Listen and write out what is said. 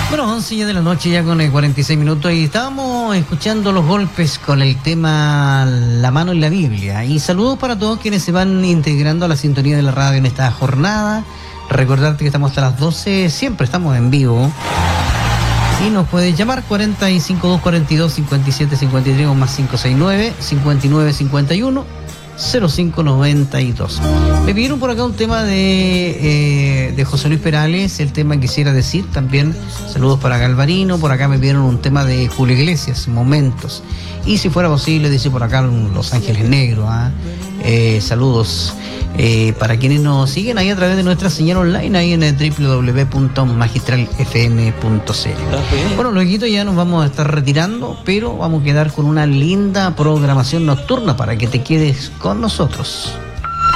Bueno, 11 ya de la noche, ya con 46 minutos, y estábamos escuchando los golpes con el tema La mano en la Biblia. Y saludos para todos quienes se van integrando a la sintonía de la radio en esta jornada. Recordarte que estamos hasta las 12, siempre estamos en vivo. Y nos puedes llamar 452425753 o más 569-5951-0592. Me pidieron por acá un tema de José Luis Perales, el tema que quisiera decir también. Saludos para Galvarino. Por acá me pidieron un tema de Julio Iglesias, Momentos. Y si fuera posible, dice por acá Los Ángeles Negros. Saludos para quienes nos siguen ahí a través de nuestra señal online, ahí en el www.magistralfm.cl. Bueno, luego ya nos vamos a estar retirando, pero vamos a quedar con una linda programación nocturna para que te quedes con nosotros.